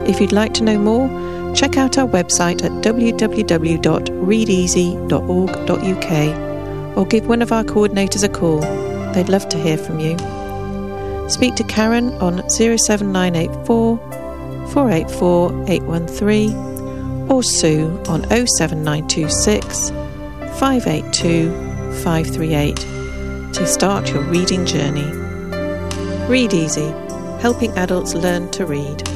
If you'd like to know more, check out our website at www.readeasy.org.uk or give one of our coordinators a call. They'd love to hear from you. Speak to Karen on 07984 484 813 or Sue on 07926 582 538 to start your reading journey. Read Easy, helping adults learn to read.